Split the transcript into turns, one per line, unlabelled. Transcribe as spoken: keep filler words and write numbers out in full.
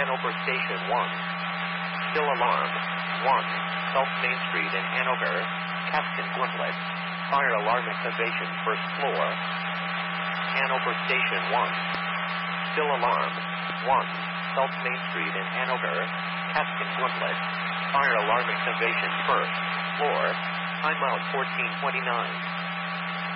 Hanover Station one. Still alarm. one. South Main Street in Hanover, Captain Gwinnett. Fire alarm activation first floor. Hanover Station one. Still alarm. one. South Main Street in Hanover, Captain Gwinnett. Fire alarm activation first floor. Timeout fourteen twenty-nine.